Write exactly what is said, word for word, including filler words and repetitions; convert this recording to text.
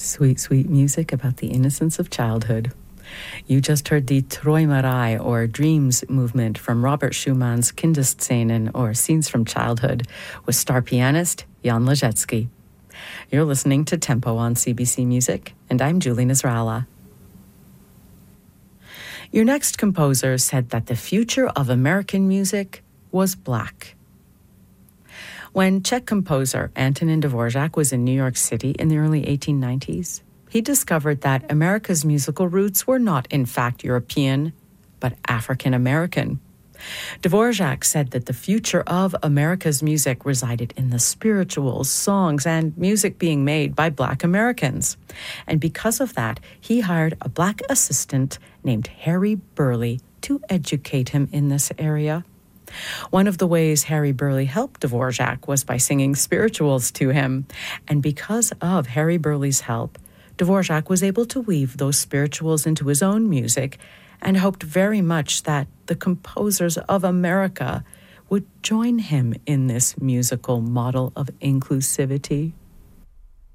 Sweet, sweet music about the innocence of childhood. You just heard the Träumerei, or Dreams movement from Robert Schumann's Kindesscenen, or Scenes from Childhood, with star pianist Jan Ležecký. You're listening to Tempo on C B C Music, and I'm Julie Nasrallah. Your next composer said that the future of American music was black. When Czech composer Antonín Dvořák was in New York City in the early eighteen nineties, he discovered that America's musical roots were not, in fact, European, but African-American. Dvořák said that the future of America's music resided in the spirituals, songs, and music being made by Black Americans. And because of that, he hired a Black assistant named Harry Burleigh to educate him in this area. One of the ways Harry Burleigh helped Dvořák was by singing spirituals to him. And because of Harry Burleigh's help, Dvořák was able to weave those spirituals into his own music and hoped very much that the composers of America would join him in this musical model of inclusivity.